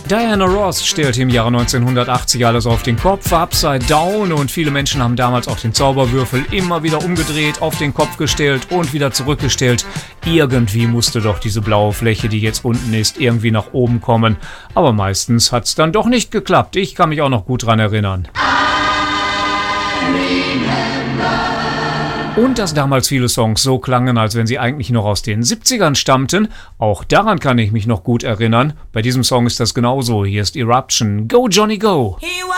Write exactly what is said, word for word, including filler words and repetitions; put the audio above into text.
Diana Ross stellte im Jahre neunzehnhundertachtzig alles auf den Kopf, Upside Down, und viele Menschen haben damals auch den Zauberwürfel immer wieder umgedreht, auf den Kopf gestellt und wieder zurückgestellt. Irgendwie musste doch diese blaue Fläche, die jetzt unten ist, irgendwie nach oben kommen. Aber meistens hat es dann doch nicht geklappt. Ich kann mich auch noch gut dran erinnern. Und dass damals viele Songs so klangen, als wenn sie eigentlich noch aus den siebzigern stammten, auch daran kann ich mich noch gut erinnern. Bei diesem Song ist das genauso. Hier ist Eruption. Go Johnny Go!